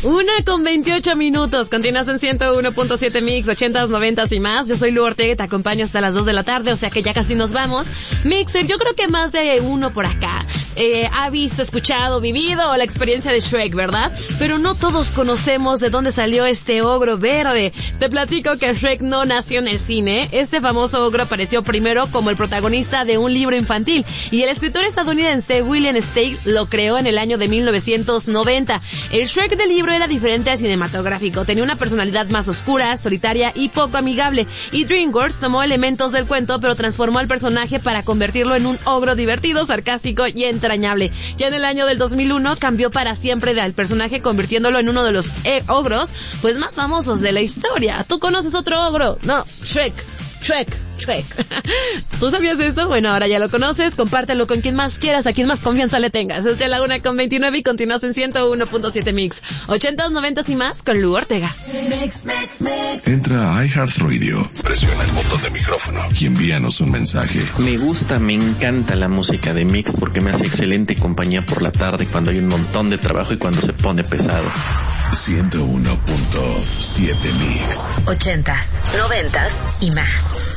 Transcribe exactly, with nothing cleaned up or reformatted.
Una con veintiocho minutos. Continúas en ciento uno punto siete Mix, ochentas, noventas y más. Yo soy Lu Ortega y te acompaño hasta las dos de la tarde, o sea que ya casi nos vamos. Mixer, yo creo que más de uno por acá eh, ha visto, escuchado, vivido la experiencia de Shrek, ¿verdad? Pero no todos conocemos de dónde salió este ogro verde. Te platico que Shrek no nació en el cine. Este famoso ogro apareció primero como el protagonista de un libro infantil y el escritor estadounidense William Steig lo creó en el año de mil novecientos noventa. El Shrek del libro era diferente al cinematográfico, tenía una personalidad más oscura, solitaria y poco amigable, y DreamWorks tomó elementos del cuento pero transformó al personaje para convertirlo en un ogro divertido, sarcástico y entrañable. Ya en el año del dos mil uno cambió para siempre al personaje, convirtiéndolo en uno de los eh, ogros pues más famosos de la historia. ¿Tú conoces otro ogro? No, Shrek. Shrek, Shrek. ¿Tú sabías esto? Bueno, ahora ya lo conoces, compártelo con quien más quieras, a quien más confianza le tengas. Es de la una con veintinueve y continúas en ciento uno punto siete Mix. ochentas, noventas y más con Lu Ortega. Mix, mix, mix. Entra a iHeartRadio, presiona el botón de micrófono y envíanos un mensaje. Me gusta, me encanta la música de Mix porque me hace excelente compañía por la tarde cuando hay un montón de trabajo y cuando se pone pesado. ciento uno punto siete Mix. Ochentas, noventas y más.